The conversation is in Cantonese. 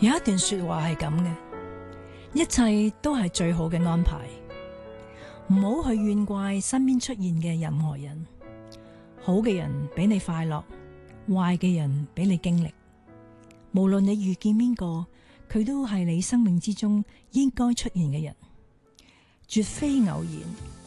有一段說話係咁嘅，一切都係最好嘅安排，唔好去怨怪身邊出現嘅任何人。好嘅人俾你快樂，壞嘅人俾你經歷。無論你遇見邊個，佢都係你生命之中應該出現嘅人，絕非偶然。